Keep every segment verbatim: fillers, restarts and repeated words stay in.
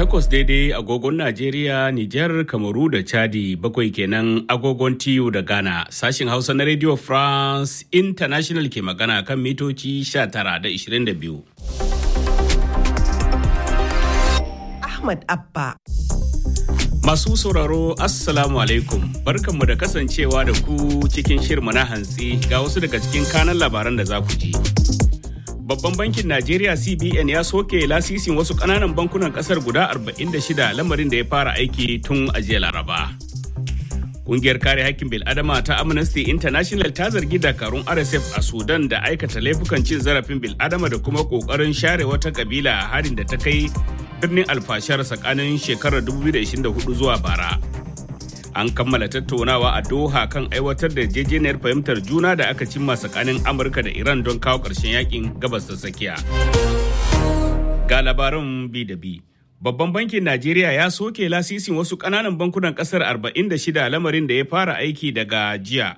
Takwas daidai agogon Najeriya, Nijar, Kamaru da Chadi, bakwai kenan agogon T U da Ghana. Sashin Hausa na Radio France International ke magana kan mitoci sha tara da ishirin da biyu. Ahmad Abba. Masu sauraro, Assalamu alaikum. Barkanmu da kasancewa da ku cikin shirma na hantsi ga wasu daga cikin kanan labaran da za ku ji. Babban bankin Najeriya C B N ya soke lasisin wasu ƙananan bankunan ƙasar guda arba'in da shida, lamarin da ya fara aiki tun a jiya Laraba. Ƙungiyar kare haƙƙin bil'adama ta Amnesty International ta zargi dakarun R S F a Sudan da aikata laifukan cin zarafin bil'adama da kuma ƙoƙarin share wata ƙabila a harin da ta kai birnin alfashar tsakanin shekarar dubu biyu da ashirin da hudu zuwa bara. An kammala tattaunawa a Doha kan aiwatar da yarjejeniyar fahimtar juna da aka cimma tsakanin Amurka da Iran don kawo ƙarshen yakin gabas ta tsakiya. Ga labaran bi da bi. Babban bankin Najeriya ya soke lasisin wasu ƙananan bankunan ƙasar arba'in da shida, lamarin da ya fara aiki daga jiya.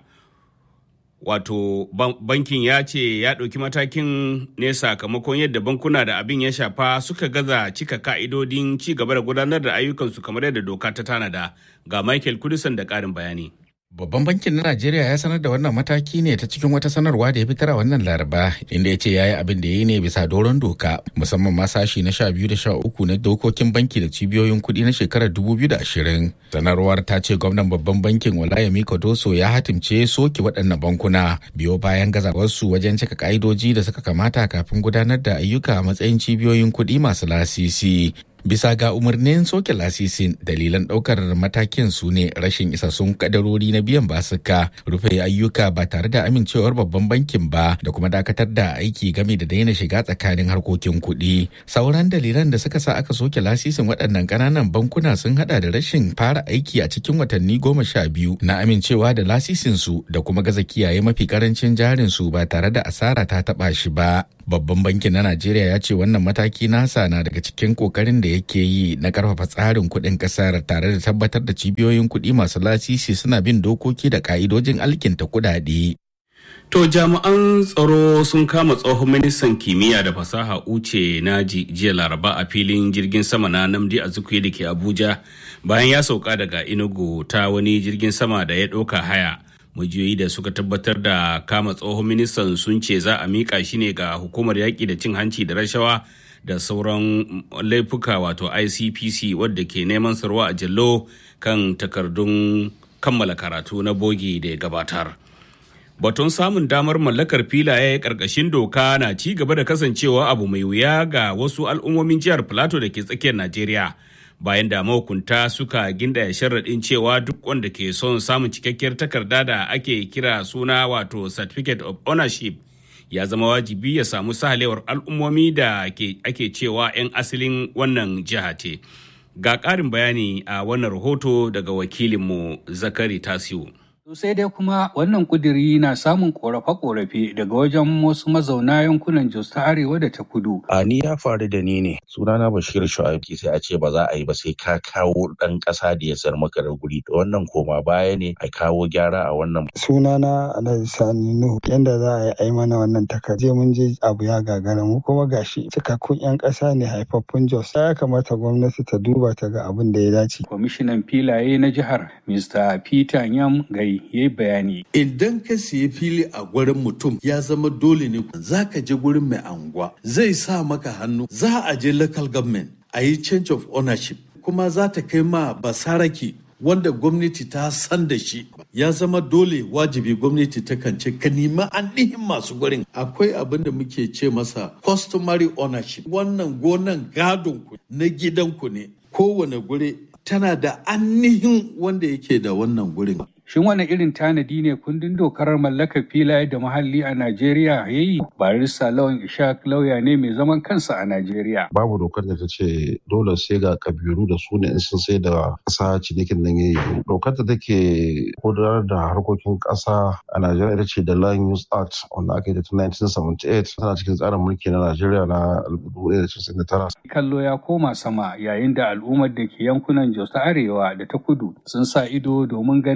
Wato bankin ya ce ya ɗauki matakin ne sakamakon yadda bankuna da abin ya shafa suka gaza cika ka'idodin ci gaba da gudanar da ayyukansu kamar yadda doka ta tanada. Ga Michael Kudisan da ƙarin bayani. Babban bankin na Najeriya ya sanar da wannan mataki ne ta cikin wata sanarwa da ya fitar a wannan Laraba, inda ya ce ya yi abin da ya yi ne bisa doron doka, musamman ma sashi na sha biyu da sha uku na dokokin banki da cibiyoyin kuɗi na shekarar dubu biyu da ashirin. Sanarwar ta ce gwamnan babban bankin Olayemi Kodoso ya hatimce soke waɗannan bankuna biyo bayan gazawarsu wajen cika ƙa'idoji da suka kamata kafin gudanar da ayyuka a matsayin cibiyoyin kuɗi masu lasisi. Bisa ga umarnin soke lasisin, dalilan ɗaukar matakin su ne rashin isassun kadarori na biyan basuka, rufe ayyuka ba tare da amincewar babban bankin ba, da kuma dakatar da aiki game da daina shiga tsakanin harkokin kuɗi. Sauran dalilan da suka sa aka soke lasisin waɗannan ƙananan bankuna sun haɗa da rashin fara aiki a cikin watanni goma sha biyu na amincewa da lasisin su, da kuma gaza kiyaye mafi ƙarancin jarin su ba tare da asara ta taɓa shi ba. Babban bankin na Najeriya ya ce wannan mataki nasa na daga cikin kokarin da yake yi na karfafa tsarin kuɗin ƙasar tare da tabbatar da cibiyoyin kuɗi masu lasisi suna bin dokoki da ka'idojin alkinta kuɗaɗe. To jami'an tsaro sun kama tsohon ministan kimiyya da fasaha Uche Naji jiya Laraba a filin jirgin sama na Nnamdi Azikiwe da ke Abuja bayan ya sauka daga Enugu ta wani jirgin sama da ya ɗauka haya. Majiyoyi da suka tabbatar da kama tsohon ministan sun ce za a miƙa shi ne ga hukumar yaƙi da cin hanci da rashawa da sauran laifuka wato I C P C wadda ke neman sarwa a jallo kan takardun kammala karatu na bogi da ya gabatar. Batun samun damar mallakar filaye ƙarƙashin doka na ci gaba da kasancewa abu mai wuya ga wasu al'ummomin jihar Plateau da ke tsakiyar Najeriya. Bayan da mahukunta suka gindaya sharaɗin cewa duk wanda ke son samun cikakkiyar takarda da ake kira suna wato certificate of ownership ya zama wajibi ya samu sahalewar al'ummomi da ake cewa 'yan asalin wannan jiha ce. Ga ƙarin bayani a wannan rahoto daga wakilinmu Zakari Tasiu. Sai dai kuma wannan kuduri na samun korafe-korafe daga wajen wasu mazauna yankunan Jos ta Arewa da ta Kudu. A ni ya faru da ni ne. Sunana Bashir Shu'aibu, sai a ce ba za a yi ba sai ka kawo ɗan ƙasa da ya sayar maka da guri. Wannan koma baya ne a kawo gyara a wannan. Sunana Alhaji Sani Nuhu. Yanda za a yi mana wannan takarda mun je abu ya gagara mu kuma gashi cikakkun 'yan ƙasa ne haifaffun Jos. Ya kamata gwamnati ta duba ta ga abin da ya dace. Kwamishinan filaye na jihar Mister Peter Nyam Gai ya yi bayani. Idan ka siya fili a gurin mutum ya zama dole ne za ka je gurin mai anguwa zai sa maka hannu, za a je local government a yi change of ownership kuma za ta kai ma basaraki wanda gwamnati ta san da shi. Ya zama dole wajibi gwamnati ta kance ka nemi ainihin masu gurin. Akwai abin da muke ce masa customary ownership. Wannan gonan gadon ku na gidanku ne, kowane guri tana da ainihin wanda yake da wannan gurin. Shin wani irin tanadi ne kundin dokar mallakar filaye da muhalli a Najeriya ya yi? Barista Lawan Ishaq lauya ne mai zaman kansa a Najeriya. Babu dokar da ta ce dole sai ga kabiru da su ne in sun sai da ƙasa cinikin nan ya yi. Dokar da take gudanar da harkokin ƙasa a Najeriya ita ce da Land Use Act wanda aka yi da tun nineteen seventy-eight, tana cikin tsarin mulki na Najeriya na dubu ɗaya da casa'in da tara. Kallo ya koma sama yayin da al'ummar da ke yankunan Jos ta Arewa da ta Kudu sun sa ido domin ganin adalci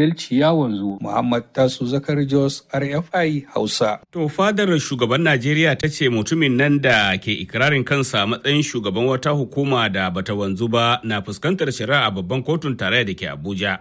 adalci ya wanzu. Muhammad Tasu Zakar Jos, R F I Hausa. To fadar shugaban Najeriya ta ce mutumin nan da ke ikirarin kansa matsayin shugaban wata hukuma da bata wanzu ba na fuskantar shari'a a babban kotun tarayya da ke Abuja.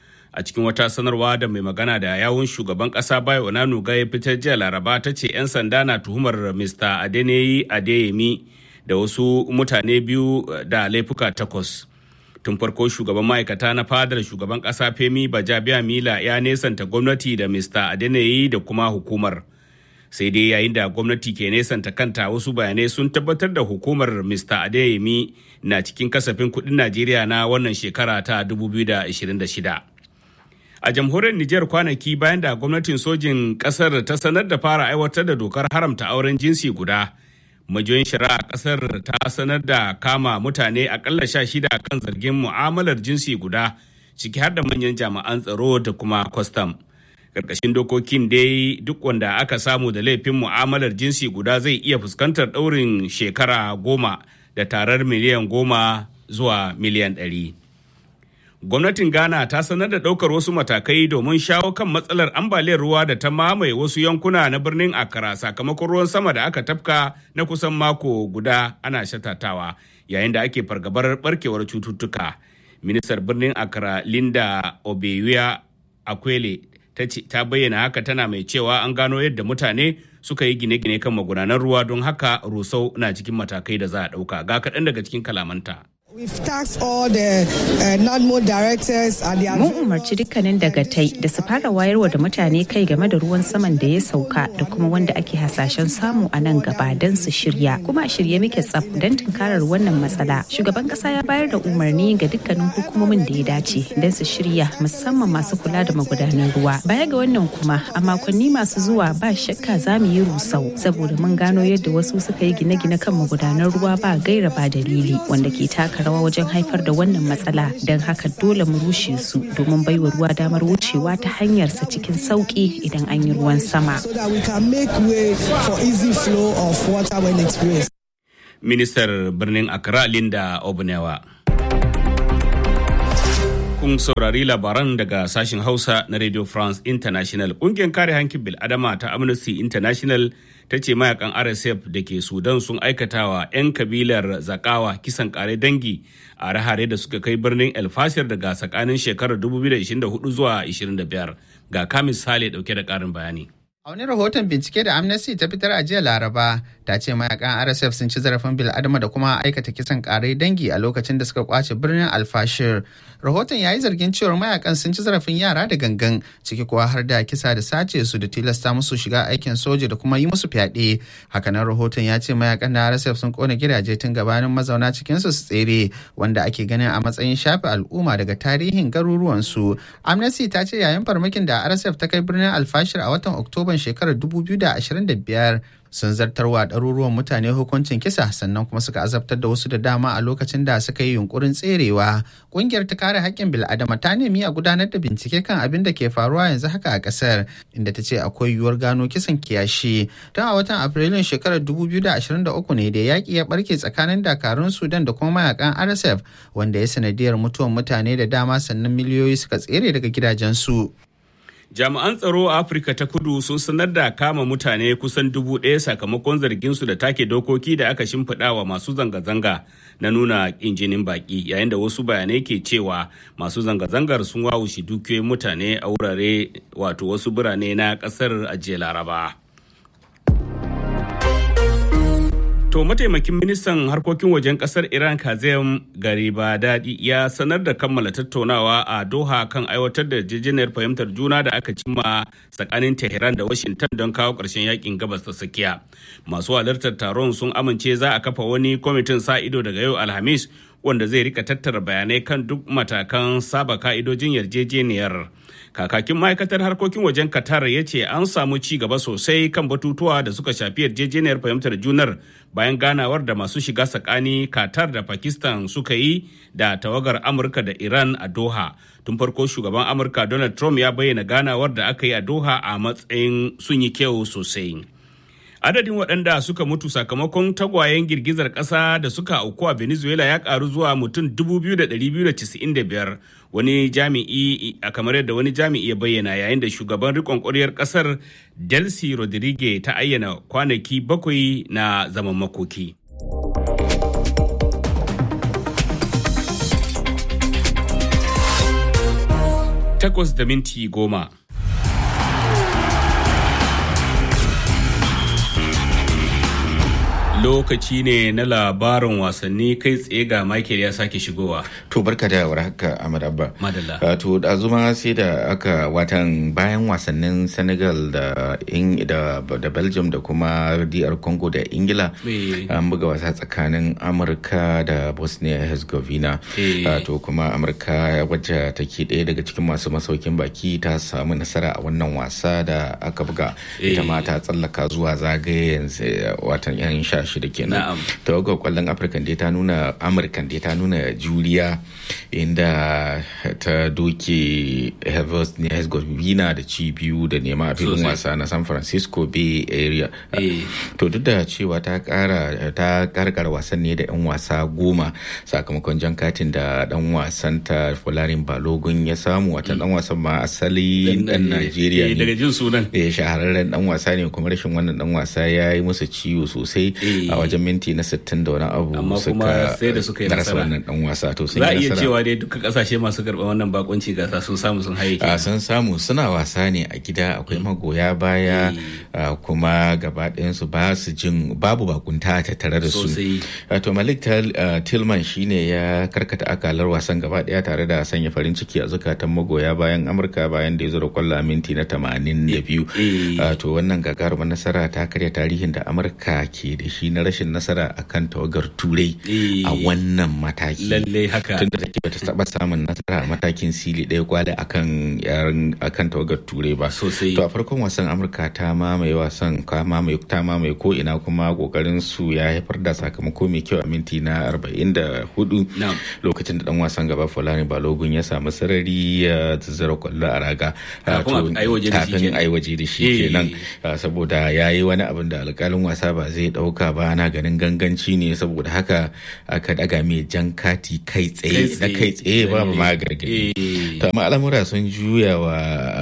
A cikin wata sanarwa da mai magana da yawun shugaban kasa Bayo Onanuga ya fitar jiya Laraba ta ce 'yan sanda na tuhumar Mister Adeneyi Adeyemi da wasu mutane biyu da laifuka takwas. Tun farko shugaban ma'aikata na fadar shugaban kasa Femi Bajabiamila ya nesanta gwamnati da Mister Adeneyi da kuma hukumar. Sai dai yayin da gwamnati ke nesanta kanta, wasu bayanai sun tabbatar da hukumar Mister Adeyemi na cikin kasafin kuɗin Najeriya na wannan shekara ta dubu biyu da ashirin da shida. A jamhuriyar Nijar kwanaki bayan da gwamnatin sojin kasar ta sanar da fara aiwatar da dokar haramta auren jinsi guda, majiyoyin shari'a kasar ta sanar da kama mutane akalla sha shida kan zargin mu'amalar jinsi guda, ciki har da manyan jami'an tsaro da kuma kwastam. Karkashin dokokin dai duk wanda aka samu da laifin mu'amalar jinsi guda zai iya fuskantar ɗaurin shekara goma da tarar miliyan goma zuwa miliyan ɗari. Gwamnatin Ghana ta sanar da ɗaukar wasu matakai domin shawo kan matsalar ambaliyar ruwa da ta mamaye wasu yankuna na birnin Accra sakamakon ruwan sama da aka tafka na kusan mako guda ana shatatawa yayin da ake fargabar barkewar cututtuka. Ministar birnin Accra Linda Obeya Akwele ta bayyana haka, tana mai cewa an gano yadda mutane suka yi gine-gine kan magudanan ruwa, don haka rusau na cikin matakai da za a ɗauka. Ga kaɗan daga cikin kalamanta. We've tasked all the uh, NADMO directors and the Mun umarci dukkanin dagatai da su fara wayarwa da mutane kai game da ruwan saman da ya sauka da kuma wanda ake hasashen samu a nan gaba don su shirya. Kuma a shirye muke tsaf don tunkarar wannan matsala. Shugaban kasa ya bayar da umarni ga dukkanin hukumomin da ya dace don su shirya, musamman masu kula da magudanan ruwa. Baya ga wannan kuma a makonni masu zuwa ba shakka za mu yi rusau saboda mun gano yadda wasu suka yi gine-gine kan magudanan ruwa ba gaira ba dalili, wanda ke taka rawa wajen haifar da wannan matsala. Don haka dole mu rushe su domin baiwa ruwa damar wucewa ta hanyarsa cikin sauki idan an yi ruwan sama. Ministar birnin Accra Linda Obunewa. Kun saurari labaran daga sashen Hausa na Radio France International. Ƙungiyar kare hankin bil'adama ta Amnesty International ta ce mayakan R S F da ke Sudan sun aikatawa 'yan kabilar Zakawa kisan kare dangi a rahare da suka kai birnin El Fasher daga tsakanin shekarar dubu biyu da ashirin da hudu zuwa ashirin da biyar. Ga Kamis Sale dauke da karin bayani. A wani rahoton bincike da Amnesty ta fitar a jiya Laraba, ta ce mayakan R S F sun ci zarafin bil'adama da kuma aikata kisan kare dangi a lokacin da suka kwace birnin Al-Fashir. Rahoton ya yi zargin cewar mayakan sun ci zarafin yara da gangan, ciki kuwa har da kisa da sace su da tilasta musu shiga aikin soja da kuma yi musu fyaɗe. Hakanan rahoton ya ce mayakan na R S F sun kona gidaje tun gabanin mazauna cikinsu su tsere, wanda ake ganin a matsayin shafe al'umma daga tarihin garuruwansu. Amnesty ta ce yayin farmakin da R S F ta kai birnin Al-Fashir a watan Oktoba shekarar dubu biyu da ashirin da biyar sun zartarwa ɗaruruwan mutane hukuncin kisa, sannan kuma suka azabtar da wasu da dama a lokacin da suka yi yunkurin tserewa. Ƙungiyar ta kare haƙƙin bil'adama ta nemi a gudanar da bincike kan abin da ke faruwa yanzu haka a ƙasar, inda ta ce akwai yiwuwar gano kisan kiyashi. Tun a watan Afrilun shekarar dubu biyu da ashirin da uku ne da yaƙi ya ɓarke tsakanin dakarun Sudan da kuma mayakan R S F, wanda ya sanadiyar mutuwan mutane da dama, sannan miliyoyi suka tsere daga gidajensu. Jami'an tsaro a Afirka ta Kudu sun sanar da kama mutane kusan dubu ɗaya sakamakon zarginsu da take dokoki da aka shimfiɗa wa masu zanga-zanga na nuna ƙin jinin baƙi, yayin da wasu bayanai ke cewa masu zanga-zangar sun wawushe dukiyoyin mutane a wurare wato wasu birane na ƙasar a jiya Laraba. To mataimakin ministan harkokin wajen kasar Iran Kazem Garibadadi ya sanar da kammala tattaunawa a Doha kan aiwatar da yarjejeniyar fahimtar juna da aka cimma tsakanin Tehran da Washington don kawo ƙarshen yakin gabas ta tsakiya. Masu halartar taron sun amince za a kafa wani kwamitin sa ido daga yau Alhamis wanda zai rika tattara bayanai kan duk matakan saba ka'idojin yarjejeniyar. Kakakin ma'aikatar harkokin wajen Qatar ya ce an samu ci gaba sosai kan batutuwa da suka shafi yarjejeniyar fahimtar junar bayan ganawar da masu shiga tsakani Qatar da Pakistan suka yi da tawagar Amurka da Iran a Doha. Tun farko shugaban Amurka Donald Trump ya bayyana ganawar da aka yi a Doha a matsayin sun yi kyau sosai. Adadin waɗanda suka mutu sakamakon tagwayen girgizar ƙasa da suka auku a Venezuela ya ƙaru zuwa mutum dubu biyu da ɗari biyu da casa'in da biyar. Wani jami'i a kamar yadda wani jami'i ya bayyana, yayin da shugaban riƙon ƙwaryar ƙasar Delcy Rodriguez ta ayyana kwanaki bakwai na zaman makoki. Takwas da minti goma. Lokaci ne na labarin wasanni, kai tsaye ga Michael ya sake shigowa. To barka da warhaka Ahmad Abba. Madalla. To da zuma sai da aka watan bayan wasannin Senegal da da, da Belgium da kuma D R Congo da Ingila an buga wasa tsakanin Amurka da Bosnia Herzegovina. To kuma Amurka wacce take ɗaya daga cikin masu masaukin baki ta samu nasara a wannan wasa da aka buga. Ita ma ta tsallaka zuwa zagayen watan yan sha shida kenan. Tawagar kwallon Afirka dai ta nuna Amurka dai ta nuna juriya inda ta doke Herzegovina da ci biyu da nema a filin wasa na San Francisco Bay Area. To duk da cewa ta kara ta karkar wasan ne da yan wasa goma sakamakon jan katin da dan wasan ta Folarin Balogun ya samu, wata dan wasan ma asali dan Najeriya ne. Daga jin sunan. Eh shahararren dan wasa ne, kuma rashin wannan dan wasa ya yi musu ciwo sosai a wajen minti na sittin da wani abu. Amma kuma sai da suka yi nasara wannan dan wasa. To sun za a yi iya nasara. cewa dai duka kasashe masu karɓar wannan bakunci gasa sun samu sun haye. A sun samu, suna wasa ne a gida, akwai magoya baya kuma gaba ɗayansu ba su jin babu bakunta ta tare da su. To Malik Tillman shine ya karkata akalar wasan gaba ɗaya tare da sanya farin ciki a zukatan magoya bayan Amurka bayan da ya zura kwallo a minti na tamanin da biyu. To wannan gagarumar nasara ta karya tarihin da Amurka ke da shi na rashin nasara akan tawagar Turai a wannan mataki. Lalle haka. Tunda take bata taba samun nasara a matakin sili ɗaya kwale akan yaran akan tawagar Turai ba. Sosai. To a farkon wasan Amurka ta mamaye wasan, ka mamaye ta mamaye ko ina, kuma kokarin su ya haifar da sakamako mai kyau a minti na arba'in da hudu lokacin da dan wasan gaba Folarin Balogun ya samu sarari ya zazzara kwallo a raga. Kafin ai waje da shi kenan saboda yayi wani abin da alƙalin wasa ba zai dauka ba, ana ganin ganganci ne, saboda haka aka daga mai jan kati kai tsaye na kai tsaye babu ma gargadi. To amma al'amura sun juya wa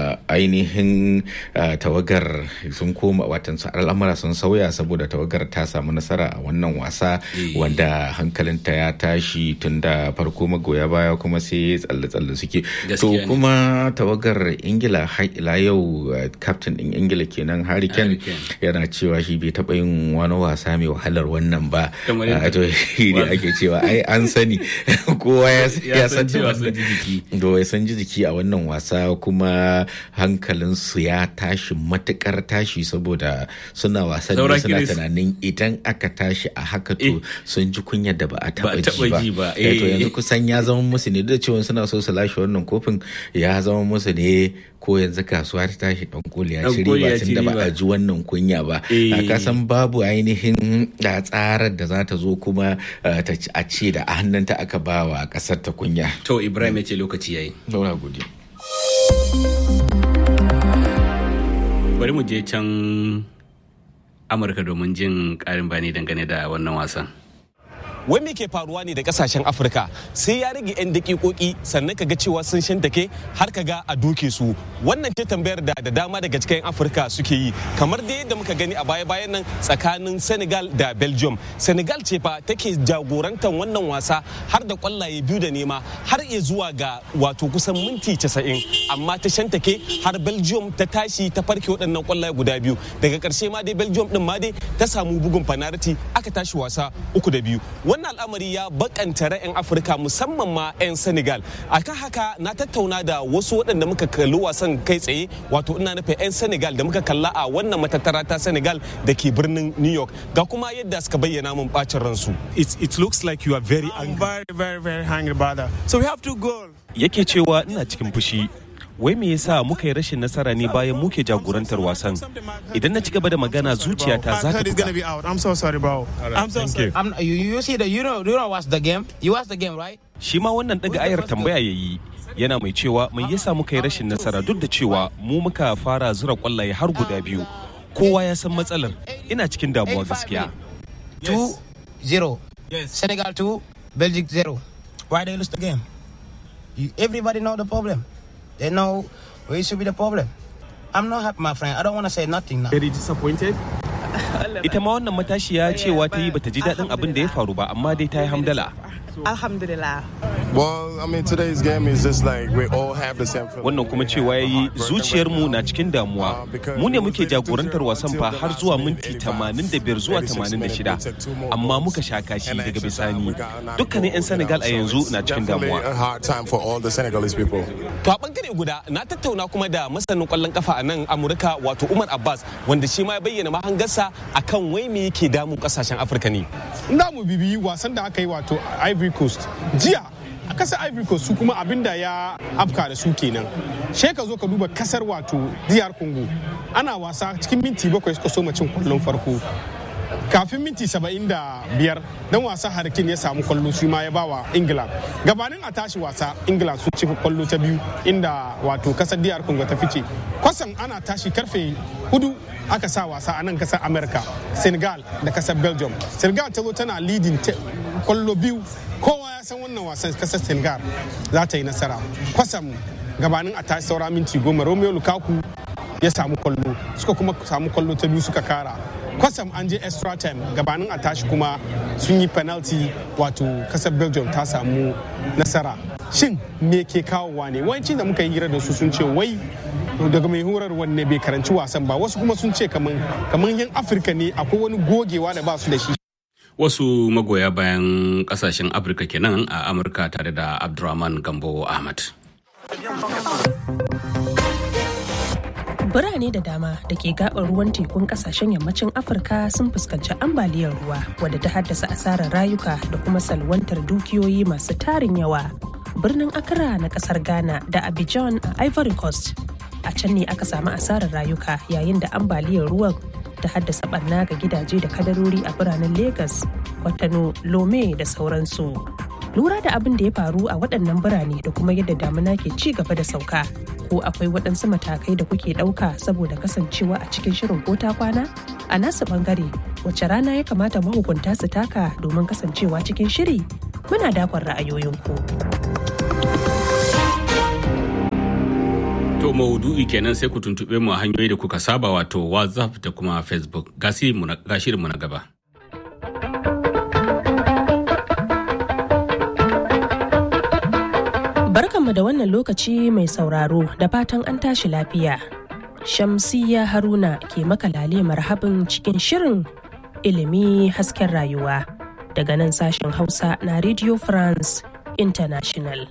ainihin tawagar, sun koma watan al'amura sun sauya saboda tawagar ta samu nasara a wannan wasa wanda hankalinta ya tashi tun da farko magoya baya kuma sai tsalle-tsalle suke. To kuma tawagar Ingila ila yau captain din Ingila kenan Harry Kane yana cewa shi bai taɓa yin wani wasa mai wahalar wannan ba. To shi ne ake cewa ai an sani kowa ya san cewa sun ji jiki. Do ya san ji jiki a wannan wasa, kuma hankalinsu ya tashi matukar tashi saboda suna wasan ne suna tunanin idan aka tashi a haka to sun ji kunyar da ba a taɓa ji ba. To yanzu kusan ya zama musu ne, da cewa suna so su lashe wannan kofin, ya zama musu ne ko yanzu kasuwa ta tashi dan koli ya shiri ba tun da ba a ji wannan kunya ba. Ka san babu ainihin da tsarar da za ta zo kuma a ce da a hannunta aka ba wa kasar ta kunya. To Ibrahim ya ce lokaci yayi. Daura gode. Bari mu je can Amurka domin jin ƙarin bayani dangane da wannan wasan. Wai me ke faruwa ne da kasashen Afirka sai ya rage 'yan dakikoki sannan kaga cewa sun shantake har kaga a doke su. Wannan ce tambayar da da dama daga cikin Afirka suke yi, kamar da yadda muka gani a baya-bayan nan tsakanin Senegal da Belgium. Senegal ce fa take jagorantar wannan wasa har da kwallaye biyu da nema har iya zuwa ga wato kusan minti casa'in, amma ta shantake har Belgium ta tashi ta farke waɗannan kwallaye guda biyu. Daga ƙarshe ma dai Belgium din ma dai ta samu bugun fanariti aka tashi wasa uku da biyu. Wannan al'amari ya bakanta ra'ayin Afirka musamman ma 'yan Senegal. Akan haka na tattauna da wasu waɗanda muka kalli wasan kai tsaye, wato ina nufin 'yan Senegal da muka kalla a wannan matattara ta Senegal da ke birnin New York. Ga kuma yadda suka bayyana mun bacin ransu. It, it looks like you are very angry. Very, very, very angry, brother. So we have to go. Yake cewa ina cikin fushi. Wai me yasa muka yi rashin nasara ne bayan muke jagorantar wasan? Idan na ci gaba da magana zuciyata za ta buga. I'm so sorry, bro. I'm so sorry. I'm, you, you see the you know you know watch the game. You watch the game, right? Shi ma wannan daga ayar tambaya yayi. Yana mai cewa mai yasa muka yi rashin nasara duk da cewa mu muka fara zura kwallaye har guda biyu. kowa ya san matsalar. Ina cikin damuwa gaskiya. two zero. Yes. Senegal two, Belgium zero. Why they lose the game? You, everybody know the problem. They know where should be the problem. I'm not happy, my friend. I don't want to say nothing now. Very disappointed? Ita ma wannan matashiya cewa ta yi bata ji daɗin abin da ya faru ba, amma dai ta yi hamdala. Alhamdulillah. Well, I mean, today's game is just like we all have the same feeling. Wannan kuma cewa yayi zuciyarmu na cikin damuwa. Mu ne muke jagorantar wasan fa har zuwa minti tamanin da biyar zuwa tamanin da shida. Amma muka sha kashi daga bisani. Dukkanin 'yan Senegal a yanzu na cikin damuwa. To a bangare guda na tattauna kuma da masanin kwallon kafa a nan Amurka wato Umar Abbas wanda shi ma ya bayyana mahangarsa akan wai me yake damun kasashen Afirka ne. Ina mu bibiyi wasan da aka yi wato Ivory Coast. Jiya a kasar Ivory Coast su kuma abinda ya afka da su kenan. She ka zo ka duba kasar wato D R Congo. Ana wasa cikin minti bakwai suka so cin kwallon farko. Kafin minti saba'in da biyar dan wasa Harkin ya samu kwallo shi ma ya bawa Ingila. Gabanin a tashi wasa Ingila sun ci kwallo ta biyu inda wato kasar D R Congo ta fice. Kwasan ana tashi karfe hudu aka sa wasa a nan kasar America, Senegal da kasar Belgium. Senegal ta zo tana leading kwallo biyu. Kowa ya san wannan wasan kasar Senegal za ta yi nasara. Kwasam gabanin a tashi saura minti goma Romelu Lukaku ya samu kwallo, suka kuma samu kwallo ta biyu suka kara. Kwasam an je extra time gabanin a tashi kuma sun yi penalty wato kasar Belgium ta samu nasara. Shin me ke kawowa ne? Wanci da muka yi hira da su sun ce wai daga mai horar wanne bai karanci wasan ba, wasu kuma sun ce kaman kaman yan Afirka ne akwai wani gogewa da ba su da shi. Wasu magoya bayan kasashen Afirka kenan a Amurka tare da Abdurrahman Gambo Ahmad. Birane da dama da ke gabar ruwan tekun kasashen yammacin Afirka sun fuskanci ambaliyar ruwa wadda ta haddasa asarar rayuka da kuma salwantar dukiyoyi masu tarin yawa. Birnin Accra na kasar Ghana da Abidjan a Ivory Coast. A can ne aka samu asarar rayuka yayin da ambaliyar ruwan ta haddasa barna ga gidaje da kadarori a biranen Lagos, Kwatano, Lome da sauransu. Lura da abin da ya faru a waɗannan birane da kuma yadda damuna ke ci gaba da sauka. Ko akwai waɗansu matakai da kuke ɗauka saboda kasancewa a cikin shirin ko ta kwana? A nasu ɓangare, wace rana ya kamata mahukunta su taka domin kasancewa cikin shiri? Muna dakon ra'ayoyinku. To maudu'i kenan sai ku tuntuɓe mu a hanyoyi da kuka saba wato WhatsApp da kuma Facebook. Ga shirinmu na gaba. Barkanmu da wannan lokaci mai sauraro da fatan an tashi lafiya. Shamsiyya Haruna ke makalale marhabin cikin shirin ilimi hasken rayuwa daga nan sashen Hausa na Radio France International.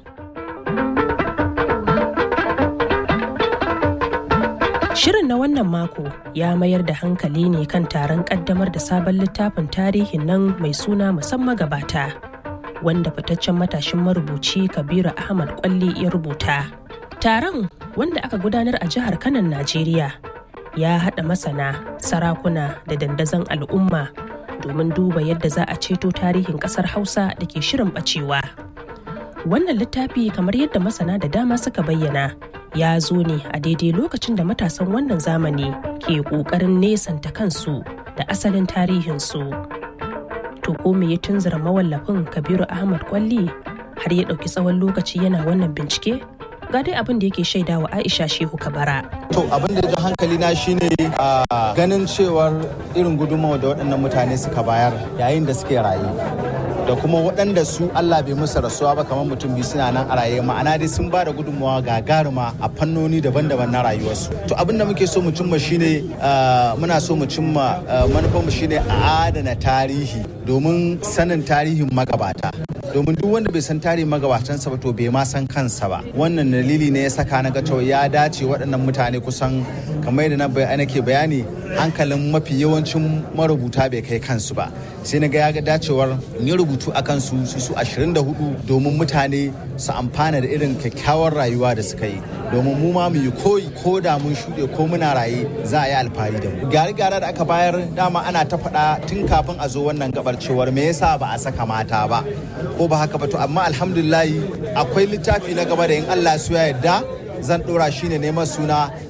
Shirin na wannan mako ya mayar da hankali ne kan taron kaddamar da sabon littafin tarihin nan mai suna musamman gabata, wanda fitaccen matashin marubuci Kabiru Ahmad Kwalli ya rubuta. Taron, wanda aka gudanar a jihar Kano, Najeriya, ya haɗa masana, sarakuna da dandazon al'umma domin duba yadda za a ceto tarihin ƙasar Hausa da ke shirin ɓacewa. Wannan littafi, kamar yadda masana da dama suka bayyana, ya zo ne a daidai lokacin da matasan wannan zamani ke ƙoƙarin nesanta kansu da asalin tarihinsu. To ko me ya tunzura mawallafin Kabiru Ahmad Kwalli har ya ɗauki tsawon lokaci yana wannan bincike? Ga dai abin da yake shaidawa Aisha Shehu Kabara. To abin da ya hankali na shine a ganin cewar irin gudunmawa da waɗannan mutane suka bayar yayin da suke raye. Da kuma waɗanda su Allah bai musu rasuwa ba kamar mutum biyu suna nan a raye, ma'ana dai sun ba da gudunmawa gagaruma a fannoni daban-daban na rayuwarsu. To abin da muke so mu cimma shine muna so mu cimma manufar mu shine a adana tarihi domin sanin tarihin magabata. Domin duk wanda bai san tarihin magabatansa ba to bai ma san kansa ba. Wannan dalili ne ya saka na ga to ya dace waɗannan mutane kusan kamar yadda na ke bayani hankalin mafi yawancin marubuta bai kai kansu ba. Sai na ga ya ga dacewar ni rubutu a kansu su su ashirin da hudu domin mutane su amfana da irin kyakkyawar rayuwa da suka yi. Domin mu ma mu yi koyi ko da mun shuɗe ko muna raye za a yi alfahari da mu. Gyare-gyare da aka bayar dama ana ta faɗa tun kafin a zo wannan gabar cewar me yasa ba a saka mata ba ko ba haka ba, to amma alhamdulillahi akwai littafi na gaba da in Allah su ya yarda zan ɗora shi ne neman suna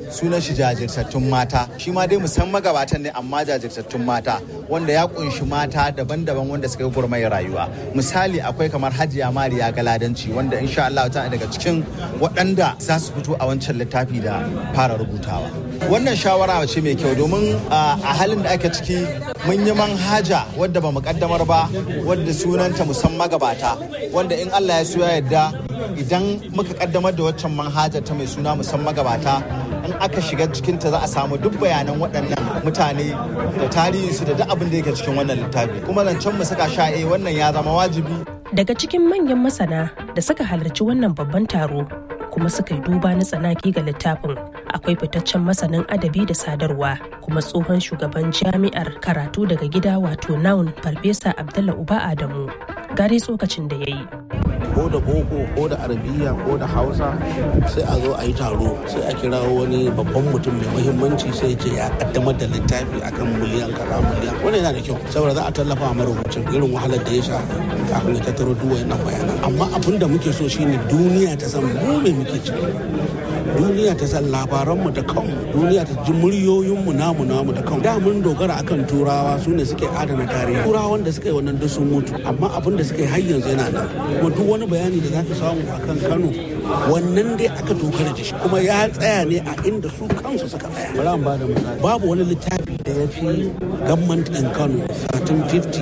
sunan shi jajirtattun mata shi ma dai musamman magabatan ne amma jajirtattun mata wanda ya kunshi mata daban-daban wanda suka yi gurmayar rayuwa misali akwai kamar Hajiya Mariya Galadanci wanda insha Allah ta daga cikin waɗanda za su fito a wancan littafi da fara rubutawa wannan shawara ce mai kyau domin a halin da ake ciki mun yi manhaja wadda ba mu kaddamar ba wadda sunanta musamman magabata wanda in Allah ya so ya yarda idan muka kaddamar da waccan manhajar ta mai suna musamman magabata in aka shiga cikinta za a samu duk bayanan waɗannan mutane da tarihinsu da duk abin da yake cikin wannan littafi kuma zancen mu saka sha eh wannan ya zama wajibi. Daga cikin manyan masana da suka halarci wannan babban taro kuma suka yi duba na tsanaki ga littafin akwai fitaccen masanin adabi da sadarwa kuma tsohon shugaban jami'ar karatu daga gida wato naun farfesa Abdullah Uba Adamu gare tsokacin da ya yi. Ko da boko ko da arabiya ko da hausa sai a zo a yi taro sai a kira wani babban mutum mai muhimmanci sai ce ya kaddamar da littafi akan miliyan kaza miliyan wannan yana da kyau saboda za a tallafa wa marubucin irin wahalar da ya sha kafin ya tattaro duk wayannan bayanan amma abin da muke so shine duniya ta san mu me muke ciki duniya ta san labaranmu da kanmu duniya ta ji muryoyinmu namu namu da kanmu da mun dogara akan turawa su ne suke adana tarihi turawan da suka yi wannan duk sun mutu amma abin da suka yi har yanzu yana nan kuma duk wani bayani da za ka samu akan Kano wannan dai aka dogara da shi kuma ya tsaya ne a inda su kansu suka tsaya bari an bada misali babu wani littafi da ya fi government in Kano thirteen fifty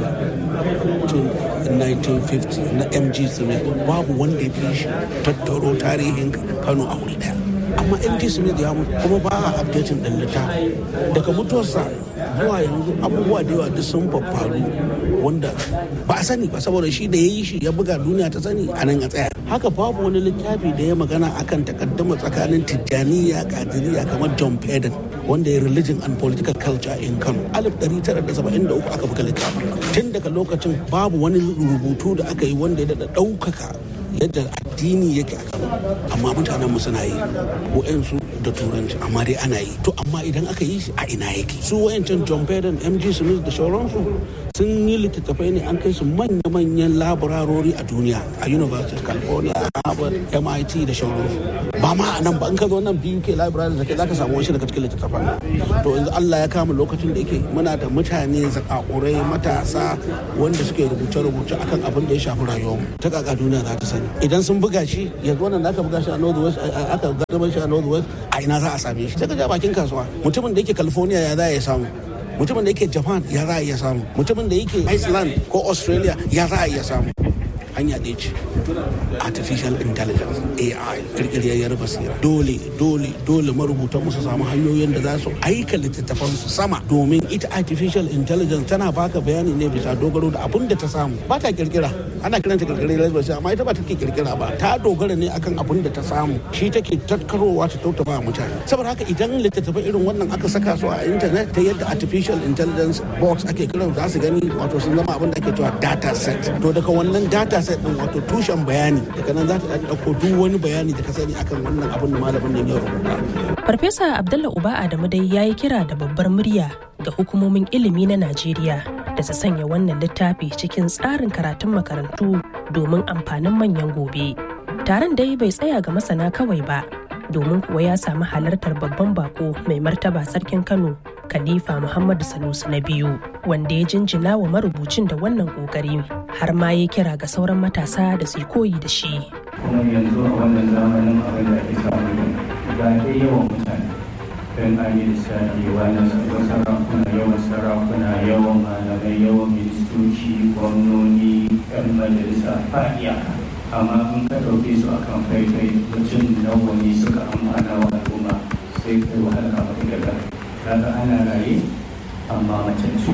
to nineteen fifty na M G Smith babu wanda ya fi shi tattaro tarihin Kano a wuri daya amma M G Smith ya mutu kuma ba a updating din littafi daga mutuwarsa zuwa yanzu abubuwa da yawa duk sun faru wanda ba a sani ba saboda shi da ya yi shi ya buga duniya ta sani a nan a tsaya haka babu wani littafi da ya magana akan takaddama tsakanin tijjaniya kadiriya kamar John Peden wanda ya religion and political culture in Kano alif ɗari tara da saba'in da uku aka buga littafin tun daga lokacin babu wani rubutu da aka yi wanda ya daɗa ɗaukaka yadda addini yake a Kano amma mutanen mu suna yi wa'ansu da turanci amma dai ana yi to amma idan aka yi shi a ina yake su wayancan John Peden M G Smith da sauransu sun yi littattafai ne an kai su manya-manyan laborarori a duniya a University of California, Harvard, M I T da sauransu ba ma a nan ba in ka zo nan B U K library da ke za ka samu wani daga cikin littattafan to yanzu Allah ya kama lokacin da yake muna da mutane zakakurai matasa wanda suke rubuce-rubuce akan abin da ya shafi rayuwar ta kaka duniya za ta sani idan sun buga shi yanzu wannan da aka buga shi a North West aka gadamar shi a North West a ina za a same shi sai ka ja bakin kasuwa mutumin da yake California ya za ya samu mutumin da yake Japan ya za a iya samu mutumin da yake Iceland ko Australia ya za a iya samu hanya ɗaya ce artificial intelligence A I kirkiriyar basira dole dole dole marubutan musu samu hanyoyin da za su aika littattafan su sama domin ita artificial intelligence tana baka bayani ne bisa dogaro da abin da ta samu ba ta kirkira ana kiranta kirkiriyar basira amma ita ba take kirkira ba ta dogara ne akan abin da ta samu shi take tattarowa ta tautaba mutane saboda haka idan littattafan irin wannan aka saka su a internet ta yadda artificial intelligence bots ake kiran za su gani wato sun zama abin da ake cewa data set to daga wannan data set din wato tushen bayani daga nan za ta ɗauko duk wani bayani da ka sani akan wannan abin da malamin nan ya rubuta. Farfesa Abdullah Uba Adamu dai ya yi kira da babbar murya ga hukumomin ilimi na Najeriya da su sanya wannan littafi cikin tsarin karatun makarantu domin amfanin manyan gobe. Taron dai bai tsaya ga masana kawai ba, domin kuwa ya samu halartar babban bako mai martaba sarkin Kano Khalifa Muhammadu Sanusi na biyu wanda ya jinjina wa marubucin da wannan kokari har ma ya kira ga sauran matasa da su koyi da shi. Kuma yanzu a wannan zamanin abin da ake samu ga ke yawan mutane don an yi lissafi wani sarakuna yawan sarakuna yawan malamai yawan ministoci gwamnoni yan majalisa ba iyaka amma in ka ɗauke su akan faifai mutum nawa ne suka amfana wa al'umma sai kai wahala ka faɗi daga kaga ana raye amma matattu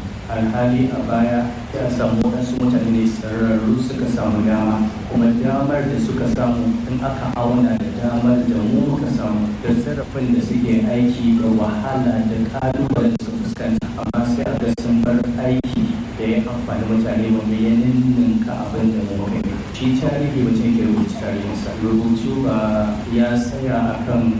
alhali a baya ya samu wasu mutane sararru suka samu dama kuma damar da suka samu in aka auna da damar da mu muka samu da zarafin da suke aiki da wahala da kalubalen da suka fuskanta amma sai a ga sun bar aiki da ya amfani mutane wanda ya ninninka abin da mu muka yi shi tarihi mutum ke rubuta tarihinsa rubutu ba ya tsaya akan a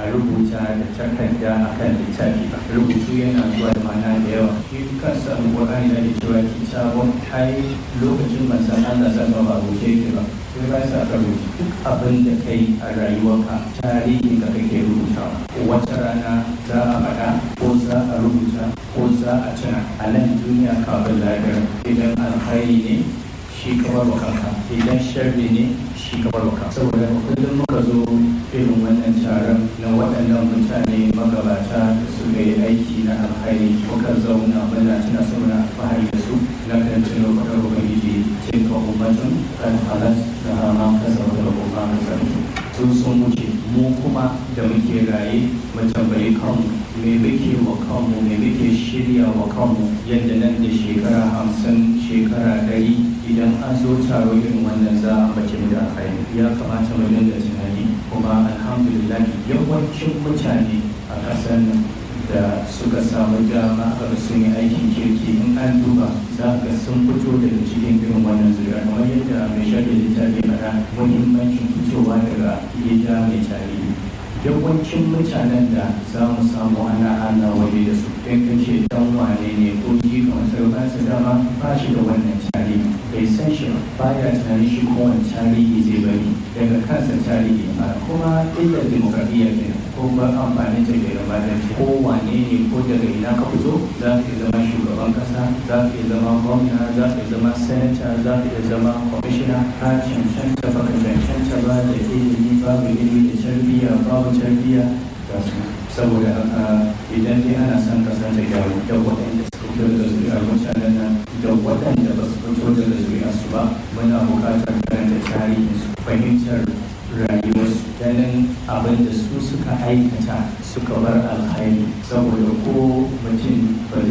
a rubuta da takarda a kan littafi ba. Rubutu yana zuwa da mana da yawa. Shi kansa Alƙur'ani da cewa kitabun ai lokacin manzon Allah sallallahu alaihi wasallam ba. Sai ba sa ka rubuta duk abin da kai a rayuwarka tarihi ka kake rubutawa. Wata rana za a faɗa ko za a rubuta ko za a tuna a nan duniya kafin lahira. Idan alkhairi ne shi ka bar wa kanka, idan sharri ne shi ka bar wa kanka. Saboda kullum muka zo irin wannan taron na waɗannan mutane magabata da suka yi aiki na alkhairi muka zauna muna tuna suna alfahari da su na kan tuno faɗar ubangiji tilka ummatun kan halat da hama kasa da kuma kasar sun sun wuce mu kuma da muke raye mu tambayi kanmu me muke wa kanmu me muke shirya wa kanmu yadda nan da shekara hamsin shekara ɗari idan an zo taro irin wannan za a bace mu da alkhairi ya kamata mu dinga tunani kuma alhamdulillah yawancin mutane a ƙasar nan da suka samu dama a sun yi aikin kirki in an duba za ga sun fito daga cikin irin wannan zuriya kamar yadda mai shaɗa littafi faɗa muhimmancin fitowa daga gida mai tarihi yawancin mutanen da za mu samu ana ana waje da su in ka ce dan wane ne ko ji kamar sarautarsa dama ba shi da wannan tarihi bai san shi ba ya tunanin shi kowane tarihi zai bari daga kansa tarihi a kuma illar demokradiyya kenan ko ba amfani da ke gabatar ko wane ne ko daga ina ka fito za ka iya zama shugaban kasa za ka iya zama gwamna za ka iya zama senator za ka iya zama kwamishina ka cancanta ba ka cancanta ba da ilimi babu ilimi da tarbiyya babu tarbiyya ga su saboda haka idan dai ana son kasa ta gyaru da waɗanda suka fito daga zuriyar mutanen nan da waɗanda ba su fito daga zuriyar su ba muna buƙatar karanta tarihinsu fahimtar rayuwarsu ganin abin da su suka aikata suka bar alhairi saboda ko mutum ba